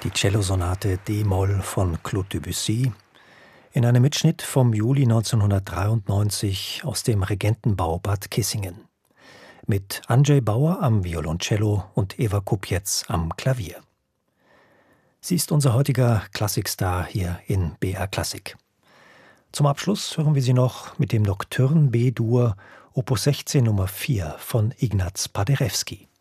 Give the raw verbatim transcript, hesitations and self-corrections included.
die Cellosonate d-Moll von Claude Debussy, in einem Mitschnitt vom Juli neunzehnhundertdreiundneunzig aus dem Regentenbau Bad Kissingen. Mit Andrzej Bauer am Violoncello und Eva Kupiec am Klavier. Sie ist unser heutiger Klassikstar hier in B R Klassik. Zum Abschluss hören wir sie noch mit dem Nocturne B-Dur Opus sechzehn Nummer vier von Ignaz Paderewski.